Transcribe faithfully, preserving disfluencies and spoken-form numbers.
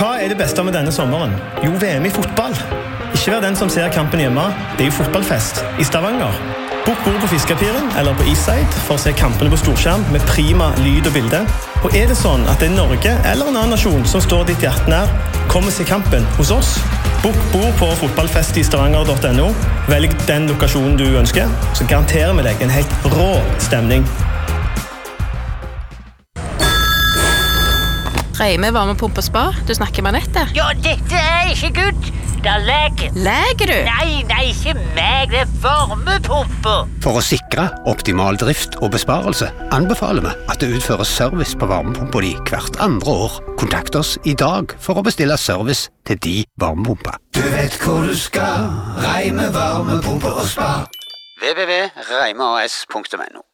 Hva er det beste med denne sommeren? Jo, V M i fotball. Ikke vær den som ser kampen hjemme. Det er jo fotballfest i Stavanger. Bok bord på Fiskepiren eller på Eastside for å se kampene på storskjerm med prima lyd og bilde. Og er det sånn at det er Norge eller en annen nasjon som står ditt hjerte nær, kom og se kampen hos oss. Bok bord på fotballfest i stavanger punktum no. Velg den lokasjonen du ønsker, så garanterer vi deg en helt rå stemning. Reime varmepumpe og spa, du snakker med Anette. Ja, dette er ikke good. Da leger. Leger du? Nei, nei, ikke meg, det er varmepumpe. For å sikre optimal drift og besparelse anbefaler vi at det utføres service på varmepumpa di hvert andre år. Kontakt oss i dag for å bestille service til de varmepumpa. Du vet hvor du skal, Reime varmepumpe og spa. w w w punktum reime a s punktum no